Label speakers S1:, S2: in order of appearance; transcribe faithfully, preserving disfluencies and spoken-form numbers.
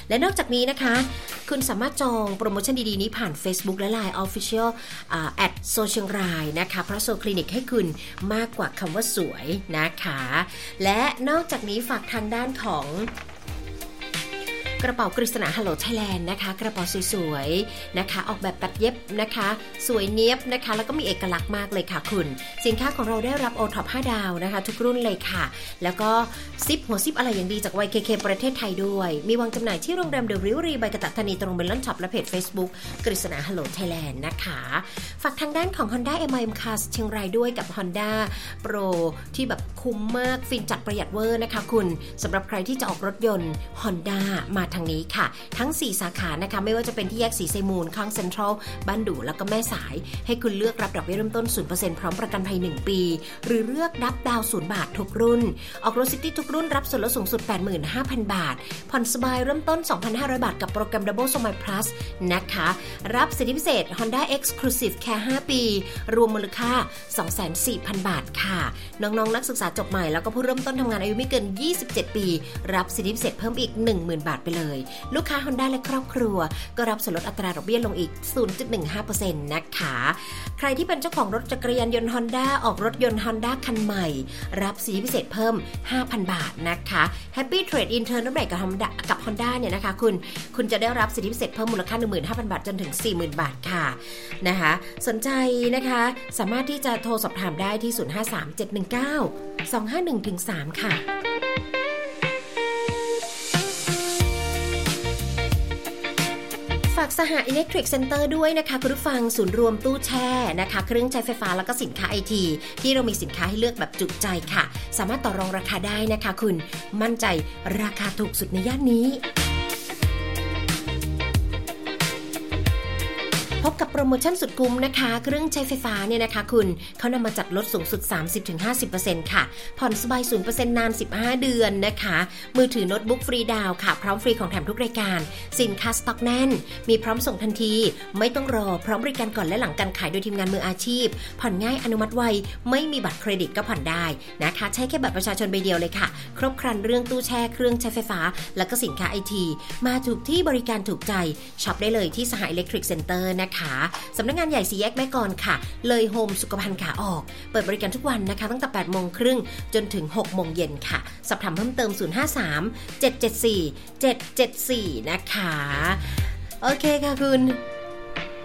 S1: และนอกจากนี้นะคะคุณสามารถจองโปรโมชั่นดีๆนี้ผ่าน Facebook และ ไลน์ Official อ่า แอท โซเชียล รายนะคะเพราะโซคลินิกให้คุณมากกว่าคำว่าสวยนะคะและนอกจากนี้ฝากทางด้านของกระเป๋ากฤษณา Hello Thailand นะคะกระเป๋าสวยๆนะคะออกแบบตัดเย็บนะคะสวยเนี๊ยบนะคะแล้วก็มีเอกลักษณ์มากเลยค่ะคุณสินค้าของเราได้รับ โอ ท็อป ห้า ดาวนะคะทุกรุ่นเลยค่ะแล้วก็ซิปหัวซิปอะไรอย่างดีจาก วาย เค เค ประเทศไทยด้วยมีวางจำหน่ายที่โรงแรมเดอะริวรีใบกระตักธานีตรงเมลอนช็อปและเพจ Facebook กฤษณา Hello Thailand นะคะฝากทางด้านของ Honda เอ็ม ไอ เอ็ม Cars เชียงรายด้วยกับ Honda Pro ที่แบบคุ้มมากฟินจัดประหยัดเวอร์นะคะคุณสำหรับใครที่จะออกรถยนต์ Honda มาทางนี้ค่ะทั้งสี่สาขานะคะไม่ว่าจะเป็นที่แยกสีไซมูลข้างเซ็นทรัลบ้านดูแล้วก็แม่สายให้คุณเลือกรับดอกเบี้ยเริ่มต้น ศูนย์เปอร์เซ็นต์ พร้อมประกันภัยหนึ่งปีหรือเลือกรับดาวศูนย์บาททุกรุ่นออกรถซิตี้ทุกรุ่นรับส่วนลดสูงสุด แปดหมื่นห้าพัน บาทผ่อนสบายเริ่มต้น สองพันห้าร้อย บาทกับโปรแกรม Double Smile Plus นะคะรับสิทธิพิเศษ Honda Exclusive Care ห้า ปีรวมมูลค่า สองแสนสี่พัน บาทค่ะน้องๆนักศึกษาจบใหม่แล้วก็ผู้เริ่มต้นทำงานอายุไม่เกินยี่สิบเจ็ดปีรับสิทธิพิเศษเพิ่มอีก หนึ่งหมื่น บาทไปเลยลูกค้า Honda และครอบครัวก็รับส่วนลดอัตราดอกเบี้ยลงอีก ศูนย์จุดหนึ่งห้าเปอร์เซ็นต์ นะคะใครที่เป็นเจ้าของรถจักรยานยนต์ Honda ออกรถยนต์ Honda คันใหม่รับสิทธิพิเศษเพิ่ม ห้าพัน บาทนะคะ Happy Trade In Turn กับ Honda กับ Honda เนี่ยนะคะคุณคุณจะได้รับสิทธิพิเศษเพิ่มมูลค่า หนึ่งหมื่นห้าพัน บาทจนถึง สี่หมื่น บาทค่ะนะคะสนใจนะคะสามารถที่จะโทรสอบถามได้ที่ศูนย์ ห้า สาม เจ็ด หนึ่ง เก้า สอง ห้า หนึ่ง สาม ค่ะฝากสห Electric Center ด้วยนะคะคุณผู้ฟังศูนย์รวมตู้แช่นะคะเครื่องใช้ไฟฟ้าแล้วก็สินค้าไอทีที่เรามีสินค้าให้เลือกแบบจุใจค่ะสามารถต่อรองราคาได้นะคะคุณมั่นใจราคาถูกสุดในย่านนี้พบกับโปรโมชั่นสุดคุ้มนะคะเครื่องใช้ไฟฟ้าเนี่ยนะคะคุณเขานำมาจัดลดสูงสุด สามสิบถึงห้าสิบเปอร์เซ็นต์ ค่ะผ่อนสบาย ศูนย์เปอร์เซ็นต์ นานสิบห้าเดือนนะคะมือถือโน้ตบุ๊กฟรีดาวค่ะพร้อมฟรีของแถมทุกรายการสินค้าสต็อกแน่นมีพร้อมส่งทันทีไม่ต้องรอพร้อมบริการก่อนและหลังการขายโดยทีมงานมืออาชีพผ่อนง่ายอนุมัติไวไม่มีบัตรเครดิตก็ผ่อนได้นะคะใช้แค่บัตรประชาชนใบเดียวเลยค่ะครบครันเรื่องตู้แช่เครื่องใช้ไฟฟ้าแล้วก็สินค้าไอทีมาถูกที่บริการถูกใจช็อปได้เลยที่สห Electric Center นะคะสำนักงานใหญ่สี่แยกแม่กลค่ะเลยโฮมสุขภัณฑ์ขาออกเปิดบริการทุกวันนะคะตั้งแต่ แปดโมงครึ่งจนถึง หกโมงเย็นค่ะสอบถามเพิ่มเติมศูนย์ ห้า สาม เจ็ด เจ็ด สี่ เจ็ด เจ็ด สี่นะคะโอเคค่ะคุณ